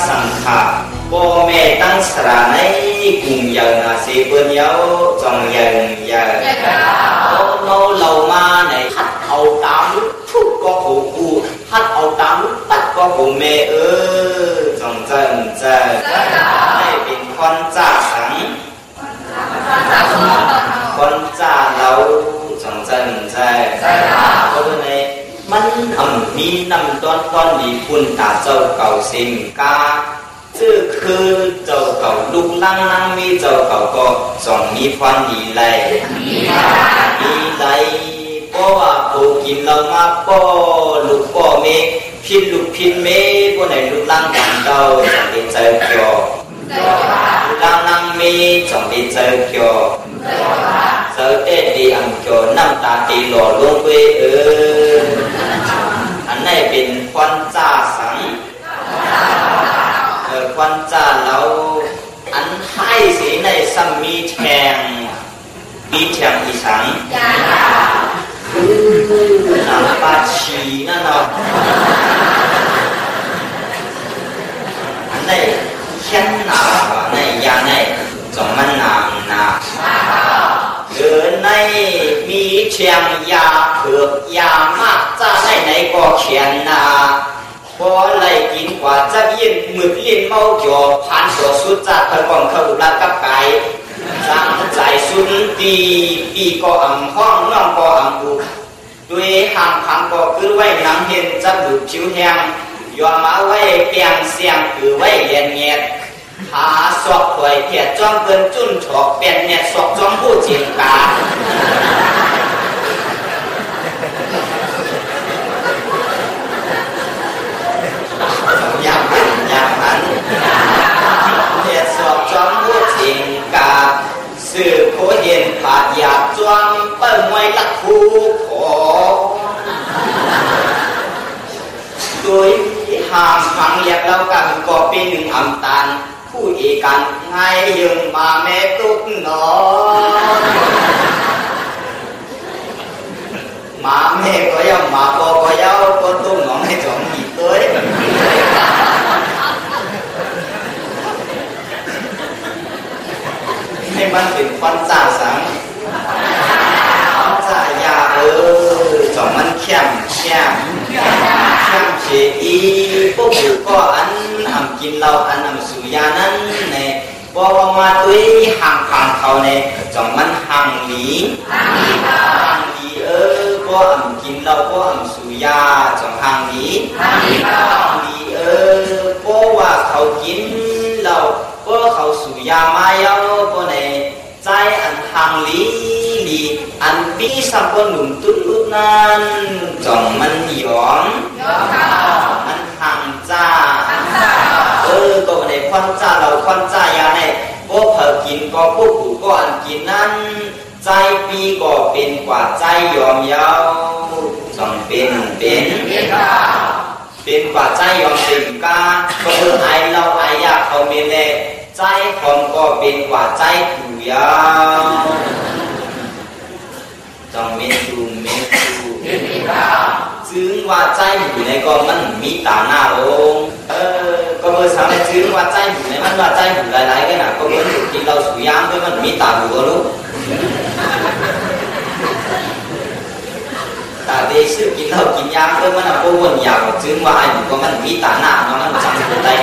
สังขะพ่อแม่ตั้งสระในกรุงเยานาเสเปินเยาจงเยิงเยาโนเรามาในฮัดเอาตามลุกทุกก็หูกูฮัดเอาตามลุกตัดก็หูแม่จงเจิงเจิงให้เป็นคนจ่าสังคนจ่าเราจงเจิงเจิงเพราะในมันมีนำต้นดีคุณตาเจ้าเก่าสิงกาชื่อคือเจ้าเก่าลูกนั่งมีเจ้าเก่าก็ส่องมีควันดีเลยเพราะว่าผู้กินเรามาป้อลูกป้อเมพินลูกพินเมพวกไหนลูกนั่งกันเจ้าส่องเป็นเจ้าเกี่ยวลูกนั่งเมส่องเป็นเจ้าเกี่ยวเจ้าเด็ดดีอังเกี่ยวน้ำตาตีหล่อลงเว้อันนี้เป็นควันจ่าสังควันจ่าเราอันให้สีในสัมมีแทงอีสังน้ำปลาชีนั่นเนาะอันนี้เขียนหนาในยาในจงมันนาเดินในมีเชียงยาเผือกยามากจ้าไหนก็เขียนนาพอไล่กินกว่าจะยินมือลิ้นเมาเกี่ยวพันตัวสุดจัดพกองเขาอุลัดกับไก่จังใจสุนตีปีก็ห้องน้องก็บุด้วยหางพังก็คือไว้น้ำเห็นจะบุกชิวแหงยอมมาไว้เปียงเสียงคือไว้เลียนเงียดหาสอบถอยเพียรจ้องเกินจุนถอกเปลี่ยนเนี่ยสอบจ้องผู้จิงกาอย่างนั้นเพียรสอบจ้องผู้จิงกาสื่อโคเห็นผาดอยากจ้องเปิ้ลมวยลักคูขอโดยหางพังเรียกแล้วกันก็เป็นหนึ่งอำตาลผู้เอกันให้ยืมมาแม่ตุ๊กหนอมาแม่ก็ยังมาปอก็ยาวก็ตุ้งหนองให้จงหยิบด้วยให้มันเป็นควันจ่าสังจ่ายาจงมันเข้มเฉยพวกอยู่ก็อันกินเราอันสุยานั้นเนี่ยบอกว่ามาด้วยห่างพังเขาเนี่ยจงมันห่างหลีก็กินเราก็สุยาจงห่างหลีเพราะว่าเขากินเราก็เขาสุยามาเยาก็เนี่ยใจอันห่างหลีอันปีสัมปนุมตุลุนั้นจงมันหยองมันห่างจ้าก็ในควันจ้าเราควันจ้ายาในพวกเผอกินก็พวกกูก็อันกินนั้นใจปีก็เป็นกว่าใจยอมเยาจงเป็นกว่าใจยอมเป็นกาก็ไอเราไอยากเขาเมเลใจผมก็เป็นกว่าใจผู้ยาวจงเมตูซึ่งว่าใจอยู่ในก็มันมีตาหน้าลงก็เมื่อสามารถซึ่งว่าใจอยู่ในมันว่าใจอยู่หลายๆกันนะก็เหมือนกินเราสุยามด้วยมันมีตาหูก็รู้ตาเดชกินเรากินยามด้วยมันก็วนยาวซึ่งว่าไอ้ก็มันมีตาหน้ามันจำเป็นได้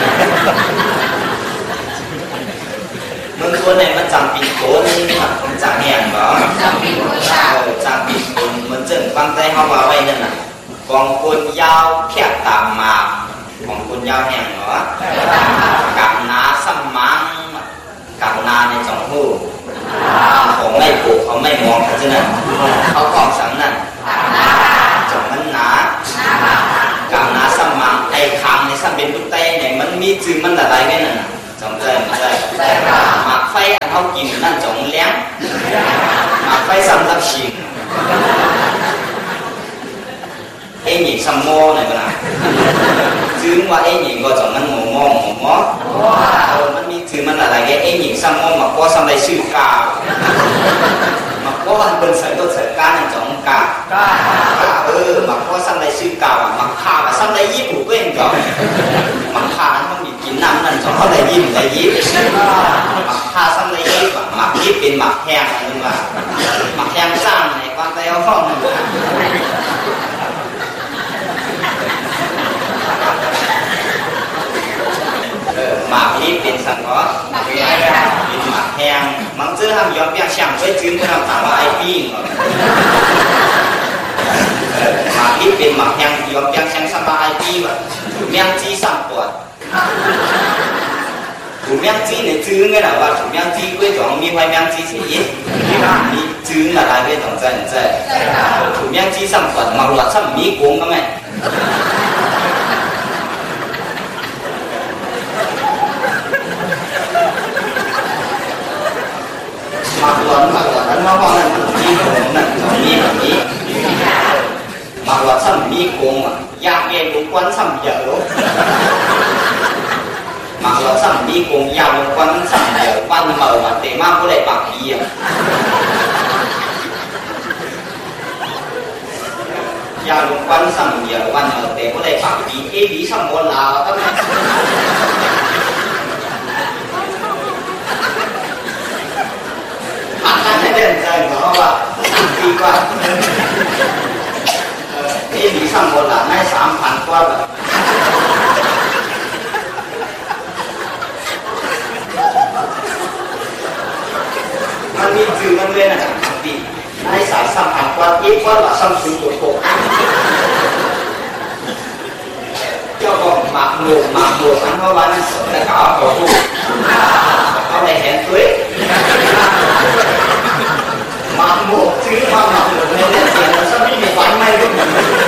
เมื่อตัวไหนมันจำปีโกนมันจำแหงเหรอจำปีโกนมันจึงฟังใจเข้ามาไว้นั่นน่ะของคนยาวแคบตามมาของคนยาวแหงเหรอกับนาสมังกับนาในจงหูของไม่ปลูกเขาไม่มองเขาจะนั่นเขากองสังนั่นจงมันนากับนาสมังไอ้คำในสัมเป็นลูกเต้เนี่ยมันมีจืดมันอะไรไงนั่นจงใจหมักไฟอันเขากินนั่นจงเลี้ยงหมักไฟสำหรับชิงไอ้หญิงซัมโม่ไหนบ้างซึ่งว่าไอ้หญิงก็จงมันหมูมันมีถือมันอะไรไอ้หญิงซัมโม่หมักว่าซัมได้ชื่อกาหมักว่ามันเป็นสายตัวสายการนั่นจงกาหมักว่าซัมได้ชื่อกาหมักขาซัมได้ญี่ปุ่นก็เองจงหมักขานั้นมันมีกินน้ำ sẵn có mặt hàng mắng chứ ham gió bia chẳng với chứng cái nào thảo ai pin mà ít bên mặt hàng gió bia chẳng sang ba ai pin mà chủ miang chi sang quạt chủ miang chi này chứ cái nào là chủ miang chi quê chọn mi hoài miang chi chỉ mi chứ là lại bên tổng dân chủ miang chi sang quạt mặc loạt sang mi cuống các mày mặc loạt nó có là mi cuống nè mi mặc loạt sang mi cuống mà giang nghe đúng quán sang dở mặc loạt sang mi cuống giang đúng quán sang dở quan mờ mà để mang có lại bạc gì giang đúng quán sang dở quan mờ để có lại bạc gì cái gì sang môn là các bạn cái đèn trời nó và đi qua cái gì sang một là nay sám phản qua rồiมันมีจืดมันเลยนะจังดีnay sám phản qua ít qua là sang xuống của cổ cho còn mặc đồ ăn hoa ban là có cổ thu có này hẹn cưới mặc một chứ mà mặc một nên